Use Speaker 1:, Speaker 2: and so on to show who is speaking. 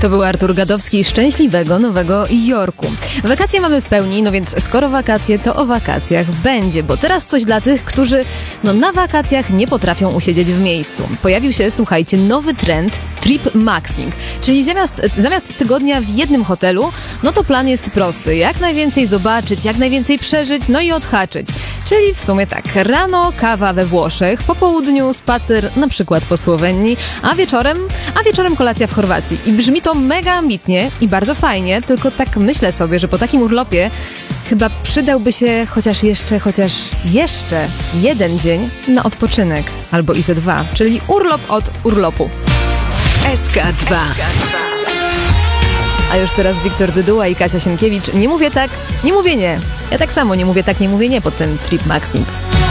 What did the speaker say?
Speaker 1: To był Artur Gadowski z szczęśliwego Nowego Jorku. Wakacje mamy w pełni, no więc skoro wakacje, to o wakacjach będzie, bo teraz coś dla tych, którzy na wakacjach nie potrafią usiedzieć w miejscu. Pojawił się, słuchajcie, nowy trend Trip Maxing, czyli zamiast tygodnia w jednym hotelu, no to plan jest prosty. Jak najwięcej zobaczyć, jak najwięcej przeżyć, no i odhaczyć. Czyli w sumie tak, rano kawa we Włoszech, po południu spacer na przykład po Słowenii, a wieczorem kolacja w Chorwacji. I brzmi to mega ambitnie i bardzo fajnie, tylko tak myślę sobie, że po takim urlopie chyba przydałby się chociaż jeszcze jeden dzień na odpoczynek, albo i ze dwa, czyli urlop od urlopu.
Speaker 2: SK2.
Speaker 1: A już teraz Wiktor Dyduła i Kasia Sienkiewicz. Nie mówię tak, nie mówię nie. Ja tak samo nie mówię tak, nie mówię nie pod ten Trip Maxing.